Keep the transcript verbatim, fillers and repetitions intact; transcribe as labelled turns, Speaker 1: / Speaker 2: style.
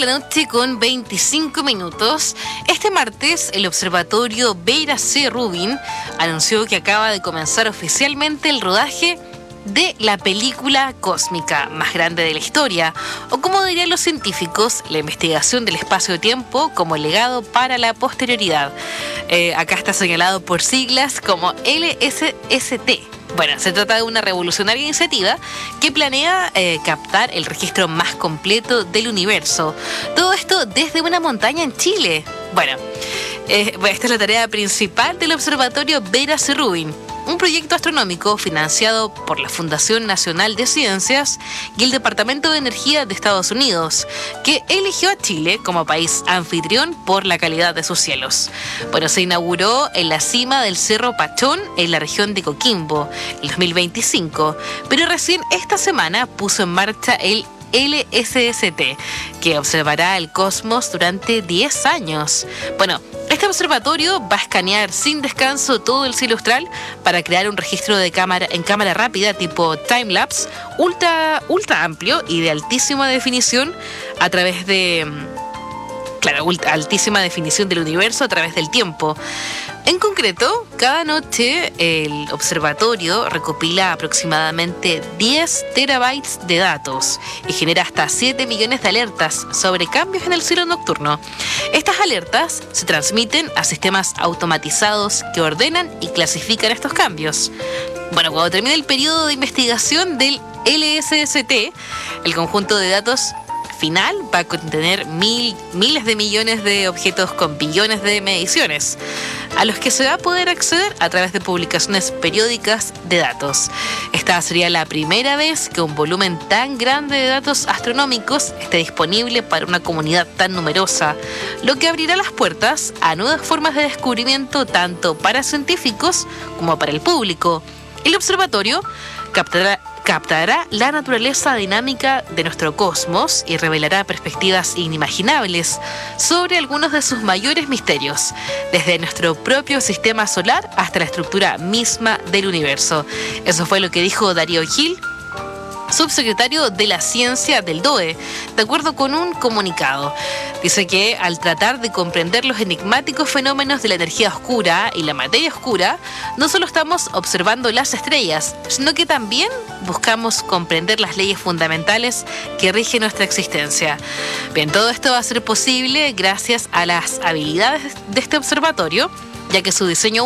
Speaker 1: la noche con veinticinco minutos. Este martes, el observatorio Vera C. Rubin anunció que acaba de comenzar oficialmente el rodaje de la película cósmica más grande de la historia, o como dirían los científicos, la investigación del espacio-tiempo como legado para la posterioridad. Eh, acá está señalado por siglas como L S S T. Bueno, se trata de una revolucionaria iniciativa que planea eh, captar el registro más completo del universo. Todo esto desde una montaña en Chile. Bueno, eh, esta es la tarea principal del observatorio Vera C. Rubin, un proyecto astronómico financiado por la Fundación Nacional de Ciencias y el Departamento de Energía de Estados Unidos, que eligió a Chile como país anfitrión por la calidad de sus cielos. Bueno, se inauguró en la cima del Cerro Pachón, en la región de Coquimbo, en dos mil veinticinco, pero recién esta semana puso en marcha el L S S T, que observará el cosmos durante diez años. Bueno, este observatorio va a escanear sin descanso todo el cielo austral para crear un registro de cámara en cámara rápida tipo time-lapse, ultra, ultra amplio y de altísima definición a través de... Claro, altísima definición del universo a través del tiempo. En concreto, cada noche el observatorio recopila aproximadamente diez terabytes de datos y genera hasta siete millones de alertas sobre cambios en el cielo nocturno. Estas alertas se transmiten a sistemas automatizados que ordenan y clasifican estos cambios. Bueno, cuando termine el periodo de investigación del L S S T, el conjunto de datos final va a contener mil, miles de millones de objetos con billones de mediciones, a los que se va a poder acceder a través de publicaciones periódicas de datos. Esta sería la primera vez que un volumen tan grande de datos astronómicos esté disponible para una comunidad tan numerosa, lo que abrirá las puertas a nuevas formas de descubrimiento tanto para científicos como para el público. El observatorio captará captará la naturaleza dinámica de nuestro cosmos y revelará perspectivas inimaginables sobre algunos de sus mayores misterios, desde nuestro propio sistema solar hasta la estructura misma del universo. Eso fue lo que dijo Darío Gil, subsecretario de la Ciencia del D O E, de acuerdo con un comunicado. Dice que al tratar de comprender los enigmáticos fenómenos de la energía oscura y la materia oscura, no solo estamos observando las estrellas, sino que también buscamos comprender las leyes fundamentales que rigen nuestra existencia. Bien, todo esto va a ser posible gracias a las habilidades de este observatorio, ya que su diseño